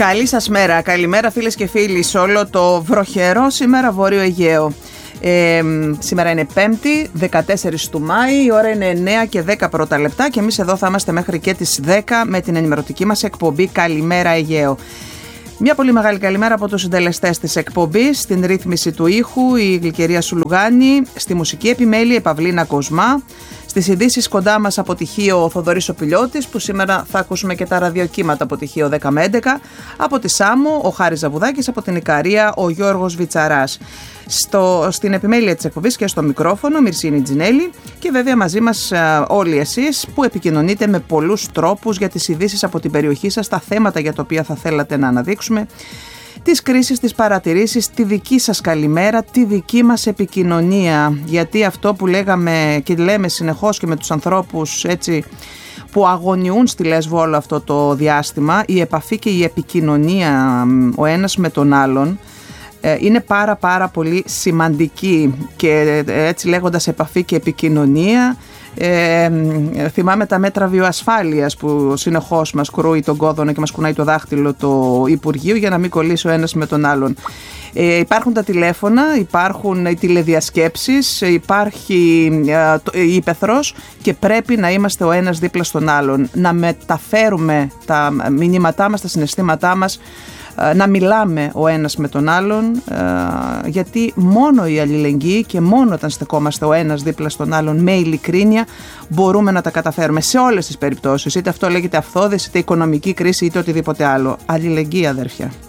Καλή σας μέρα, καλημέρα φίλες και φίλοι σε όλο το βροχερό σήμερα Βόρειο Αιγαίο. Σήμερα είναι 5η, 14 του Μάη, η ώρα είναι 9 και 10 πρώτα λεπτά και εμείς εδώ θα είμαστε μέχρι και τις 10 με την ενημερωτική μας εκπομπή Καλημέρα Αιγαίο. Μια πολύ μεγάλη καλημέρα από τους συντελεστές της εκπομπής, στην ρύθμιση του ήχου η Γλυκερία Σουλουγάνη, στη μουσική επιμέλεια η Παυλίνα Κοσμά, στις ειδήσεις κοντά μας από τυχείο ο Θοδωρής ο Πιλιώτης, που σήμερα θα ακούσουμε και τα ραδιοκύματα από τυχείο 10 με 11, από τη Σάμο ο Χάρης Ζαβουδάκης, από την Ικαρία ο Γιώργος Βιτσαράς. Στην επιμέλεια της εκπομπής και στο μικρόφωνο Μυρσίνη Τζινέλη και βέβαια μαζί μας όλοι εσείς που επικοινωνείτε με πολλούς τρόπους για τις ειδήσεις από την περιοχή σας, τα θέματα για τα οποία θα θέλατε να αναδείξουμε, τις κρίσεις, τις παρατηρήσεις, τη δική σας καλημέρα, τη δική μας επικοινωνία, γιατί αυτό που λέγαμε και λέμε συνεχώς και με τους ανθρώπους έτσι που αγωνιούν στη Λέσβο όλο αυτό το διάστημα, η επαφή και η επικοινωνία ο ένας με τον άλλον είναι πάρα πολύ σημαντική και έτσι λέγοντας επαφή και επικοινωνία θυμάμαι τα μέτρα βιοασφάλειας που συνεχώς μας κρούει τον κόδωνα και μας κουνάει το δάχτυλο το Υπουργείο για να μην κολλήσει ο ένας με τον άλλον. Υπάρχουν τα τηλέφωνα, υπάρχουν οι τηλεδιασκέψεις, υπάρχει η ύπαιθρος και πρέπει να είμαστε ο ένας δίπλα στον άλλον, να μεταφέρουμε τα μηνύματά μας, τα συναισθήματά μας, να μιλάμε ο ένας με τον άλλον, γιατί μόνο η αλληλεγγύη και μόνο όταν στεκόμαστε ο ένας δίπλα στον άλλον με ειλικρίνεια μπορούμε να τα καταφέρουμε σε όλες τις περιπτώσεις, είτε αυτό λέγεται αυθόδες, είτε οικονομική κρίση, είτε οτιδήποτε άλλο. Αλληλεγγύη, αδέρφια.